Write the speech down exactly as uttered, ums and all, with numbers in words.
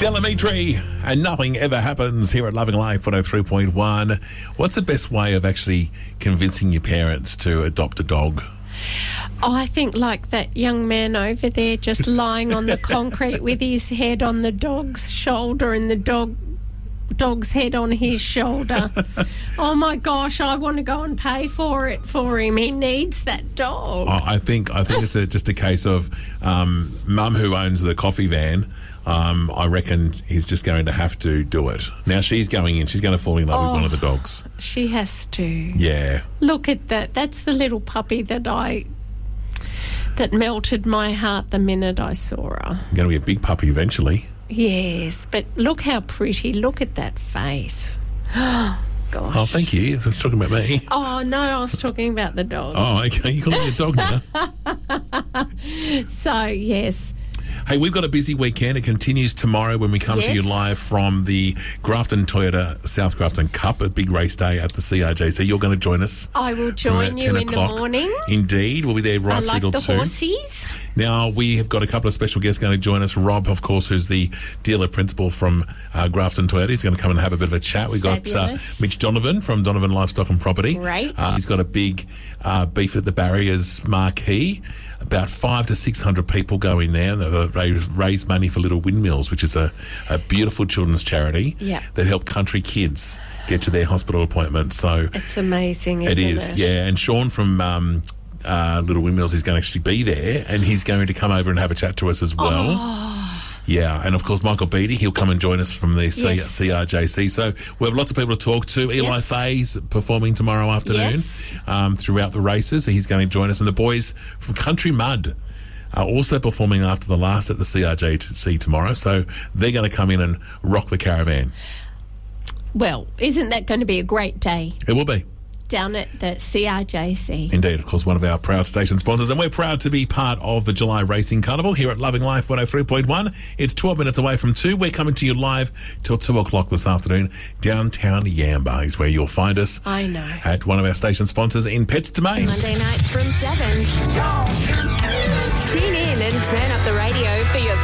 Delamitri, and nothing ever happens here at Loving Life one oh three point one. What's the best way of actually convincing your parents to adopt a dog? Oh, I think like that young man over there just lying on the concrete with his head on the dog's shoulder and the dog dog's head on his shoulder. Oh my gosh, I want to go and pay for it for him. He needs that dog. Oh, I think I think it's a, just a case of um, Mum, who owns the coffee van. Um, I reckon he's just going to have to do it. Now she's going in. She's going to fall in love Oh. with one of the dogs. She has to. Yeah. Look at that. That's the little puppy that I that melted my heart the minute I saw her. Going to be a big puppy eventually. Yes, but look how pretty. Look at that face. Oh, gosh. Oh, thank you. You're talking about me. Oh, no, I was talking about the dog. Oh, okay. You're calling me a dog now. So, yes. Hey, we've got a busy weekend. It continues tomorrow when we come to you Yes. live from the Grafton Toyota South Grafton Cup, a big race day at the C R J C. You're going to join us. I will from join about you ten in o'clock. the morning. Indeed. We'll be there right I through like till the two. horsies. Now, we have got a couple of special guests going to join us. Rob, of course, who's the dealer principal from uh, Grafton Toyota. He's going to come and have a bit of a chat. We've got uh, Fabulous. Mitch Donovan from Donovan Livestock and Property. Great. Uh, he's got a big uh, Beef at the Barriers marquee. About five to six hundred people go in there. They raise, raise money for Little Windmills, which is a, a beautiful children's charity Yeah. that help country kids get to their hospital appointments. So It's amazing, isn't it it? is, yeah. And Sean from um, uh, Little Windmills is going to actually be there, and he's going to come over and have a chat to us as well. Oh. Yeah, and of course Michael Beattie, he'll come and join us from the C- Yes. C R J C. So we have lots of people to talk to. Eli Yes. Fay's performing tomorrow afternoon Yes. um, throughout the races. So he's going to join us, and the boys from Country Mud are also performing after the last at the C R J C tomorrow. So they're going to come in and rock the caravan. Well, isn't that going to be a great day It will be. down at the C R J C? Indeed, of course, one of our proud station sponsors, and we're proud to be part of the July Racing Carnival here at Loving Life one oh three point one. It's twelve minutes away from two. We're coming to you live till two o'clock this afternoon. Downtown Yamba is where you'll find us. I know. At one of our station sponsors in Pets Domain. Monday nights from seven. Tune in and turn up the radio for your